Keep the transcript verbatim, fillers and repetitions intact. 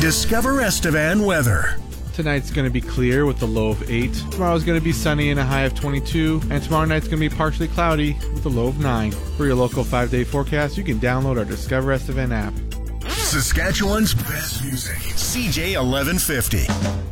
Discover Estevan weather. Tonight's going to be clear with a low of eight. Tomorrow's going to be sunny and a high of twenty-two. And tomorrow night's going to be partially cloudy with a low of nine. For your local five-day forecast, you can download our Discover Estevan app. Saskatchewan's best music. C J eleven fifty.